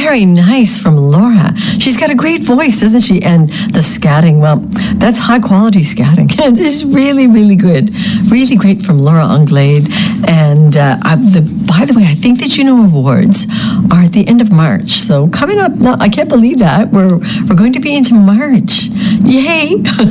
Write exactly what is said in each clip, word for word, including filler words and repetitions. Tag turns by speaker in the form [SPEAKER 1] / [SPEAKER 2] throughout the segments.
[SPEAKER 1] Very nice from Laura. She's got a great voice, doesn't she? And the scatting, well, that's high quality scatting. This is really, really good. Really great from Laura Anglade. And uh, I, the, by the way, I think that Juno Awards are at the end of March. So coming up, no, I can't believe that. We're, we're going to be into March. Yay!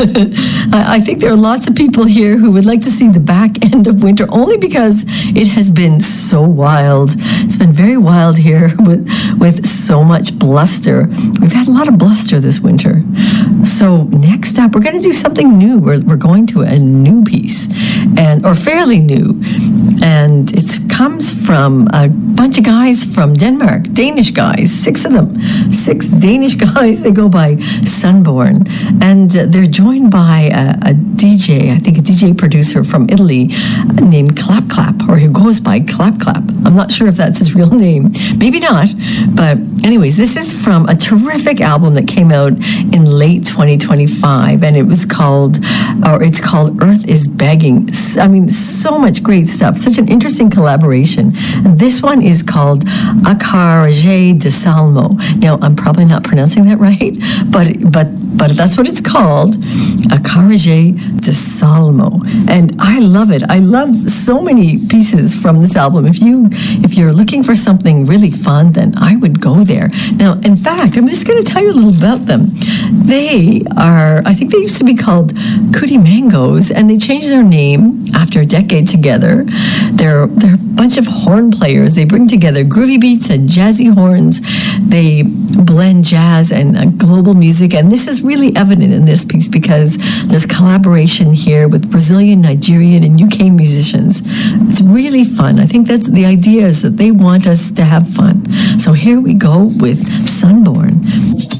[SPEAKER 1] I think there are lots of people here who would like to see the back end of winter only because it has been so wild. It's been very wild here with, with so much bluster. We've had a lot of bluster this winter. So next up, we're going to do something new. We're, we're going to a new piece, and or fairly new. And it comes from a bunch of guys from Denmark, Danish guys, six of them, six Danish guys. They go by Sunborn. And uh, they're joined by a, a D J, I think a D J producer from Italy uh, named Clap Clap, or who goes by Clap Clap. I'm not sure if that's his real name. Maybe not. But anyways, this is from a terrific album that came out in late twenty twenty-five, and it was called, or it's called Earth is Begging. I mean, so much great stuff. Such an interesting collaboration. And this one is called Accarage de Salmo. Now, I'm probably not pronouncing that right, but but but that's what it's called, Accarage de Salmo. And I love it. I love so many pieces from this album. If you if you're looking for something really fun, then I would go there. Now, in fact, I'm just going to tell you a little about them. They are, I think they used to be called Cootie Mangoes, and they changed their name after a decade together. They're, they're a bunch of horn players. They bring together groovy beats and jazzy horns. They blend jazz and uh, global music, and this is really evident in this piece because there's collaboration here with Brazilian, Nigerian, and U K musicians. It's really fun. I think that's the idea, is that they want us to have fun. So here we go with Sunborn.